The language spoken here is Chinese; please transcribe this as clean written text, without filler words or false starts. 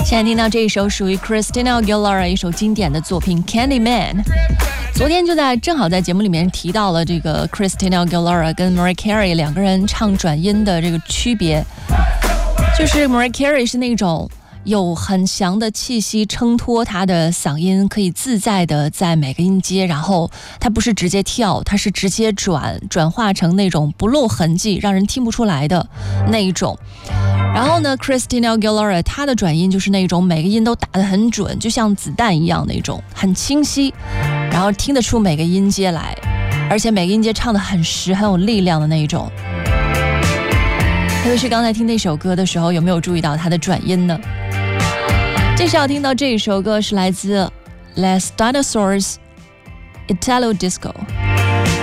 现在听到这一首属于 Christina Aguilera 一首经典的作品 Candyman。 昨天就正好在节目里面提到了这个 Christina Aguilera 跟 Mariah Carey 两个人唱转音的这个区别，就是 Mariah Carey 是那种有很强的气息撑托他的嗓音，可以自在的在每个音阶，然后他不是直接跳，他是直接转化成那种不露痕迹让人听不出来的那一种。然后呢 Christina Aguilera 她的转音就是那种每个音都打得很准，就像子弹一样那种，很清晰，然后听得出每个音阶来，而且每个音阶唱得很实很有力量的那一种。特别是刚才听那首歌的时候，有没有注意到它的转音呢？接下来要听到这一首歌是来自 Les Dinosaurs Italo Disco。